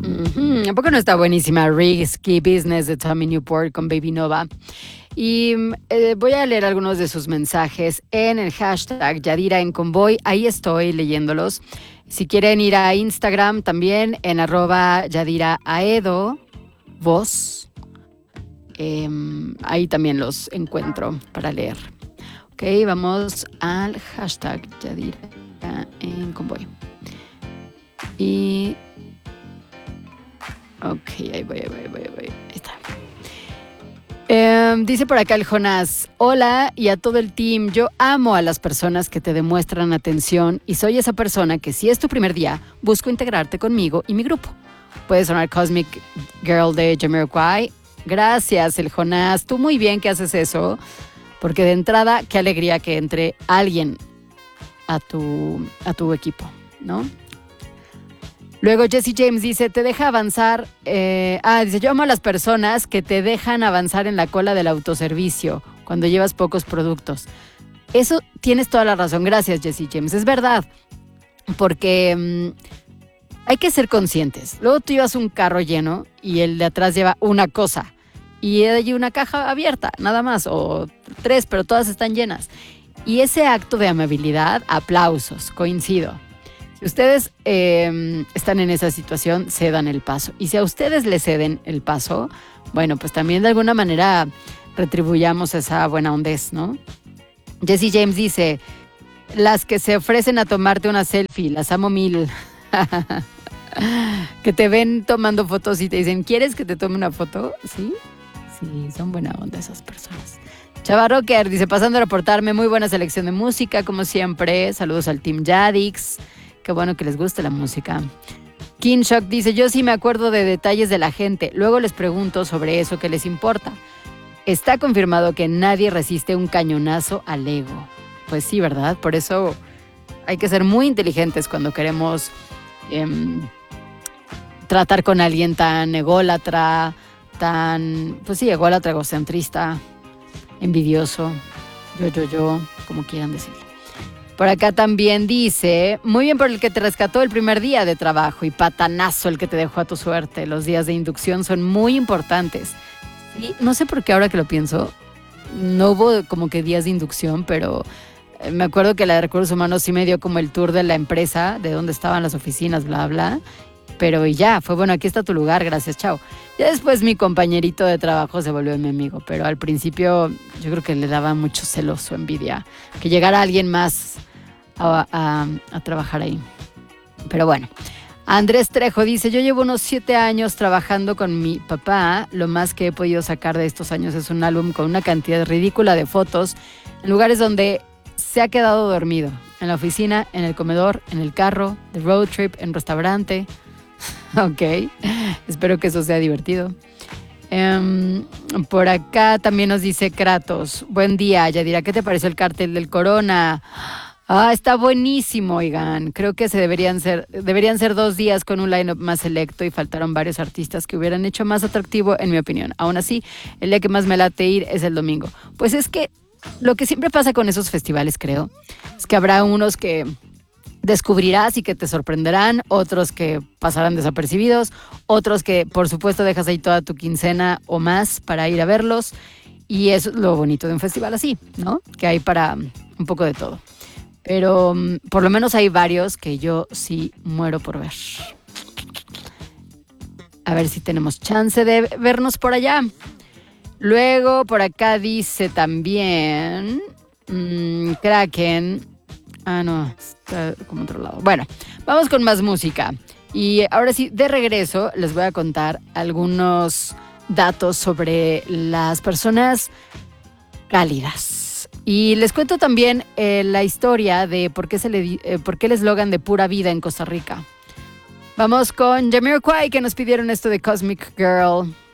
¿A poco no está buenísima? Risky Business de Tommy Newport con Baby Nova. Y voy a leer algunos de sus mensajes en el hashtag Yadira en Convoy. Ahí estoy leyéndolos. Si quieren ir a Instagram también en @YadiraAedo, voz. Ahí también los encuentro para leer. Ok, vamos al hashtag Yadira en Convoy. Y... ok, ahí voy. Ahí está. Dice por acá el Jonás: hola y a todo el team, yo amo a las personas que te demuestran atención y soy esa persona que si es tu primer día, busco integrarte conmigo y mi grupo. Puede sonar Cosmic Girl de Jamiroquai. Gracias, el Jonás, tú muy bien que haces eso, porque de entrada, qué alegría que entre alguien a tu equipo, ¿no? Luego Jessie James dice, te deja avanzar, dice, yo amo a las personas que te dejan avanzar en la cola del autoservicio cuando llevas pocos productos. Eso tienes toda la razón, gracias Jessie James, es verdad, porque hay que ser conscientes. Luego tú llevas un carro lleno y el de atrás lleva una cosa y hay una caja abierta, nada más, o 3, pero todas están llenas. Y ese acto de amabilidad, aplausos, coincido. Si ustedes están en esa situación, cedan el paso. Y si a ustedes le ceden el paso, bueno, pues también de alguna manera retribuyamos esa buena hondez, ¿no? Jessie James dice, las que se ofrecen a tomarte una selfie, las amo mil. Que te ven tomando fotos y te dicen, ¿quieres que te tome una foto? ¿Sí? Sí, son buena onda esas personas. Chava Rocker dice, pasando a reportarme, muy buena selección de música, como siempre. Saludos al Team Yadix. Qué bueno que les guste la música. King Shock dice, yo sí me acuerdo de detalles de la gente. Luego les pregunto sobre eso que les importa. Está confirmado que nadie resiste un cañonazo al ego. Pues sí, ¿verdad? Por eso hay que ser muy inteligentes cuando queremos tratar con alguien tan ególatra, ególatra, egocentrista, envidioso, yo, como quieran decirlo. Por acá también dice, muy bien por el que te rescató el primer día de trabajo y patanazo el que te dejó a tu suerte. Los días de inducción son muy importantes. Y no sé por qué ahora que lo pienso, no hubo como que días de inducción, pero me acuerdo que la de Recursos Humanos sí me dio como el tour de la empresa, de dónde estaban las oficinas, bla, bla. Pero y ya, fue bueno, aquí está tu lugar, gracias, chao. Ya después mi compañerito de trabajo se volvió mi amigo, pero al principio yo creo que le daba mucho celos o envidia que llegara alguien más a trabajar ahí. Pero bueno, Andrés Trejo dice, yo llevo unos 7 años trabajando con mi papá, lo más que he podido sacar de estos años es un álbum con una cantidad ridícula de fotos en lugares donde se ha quedado dormido, en la oficina, en el comedor, en el carro, de road trip, en restaurante. Ok, espero que eso sea divertido. Por acá también nos dice Kratos, buen día, Yadira, ¿qué te pareció el cartel del Corona? Está buenísimo, oigan. Creo que deberían ser 2 días con un line-up más selecto y faltaron varios artistas que hubieran hecho más atractivo, en mi opinión. Aún así, el día que más me late ir es el domingo. Pues es que lo que siempre pasa con esos festivales, creo, es que habrá unos que descubrirás y que te sorprenderán, otros que pasarán desapercibidos, otros que por supuesto dejas ahí toda tu quincena o más para ir a verlos, y eso es lo bonito de un festival así, ¿no? Que hay para un poco de todo. Pero por lo menos hay varios que yo sí muero por ver. A ver si tenemos chance de vernos por allá. Luego por acá dice también Kraken. No, está como otro lado. Bueno, vamos con más música. Y ahora sí, de regreso, les voy a contar algunos datos sobre las personas cálidas. Y les cuento también la historia de por qué el eslogan de pura vida en Costa Rica. Vamos con Jamiroquai, que nos pidieron esto de Cosmic Girl.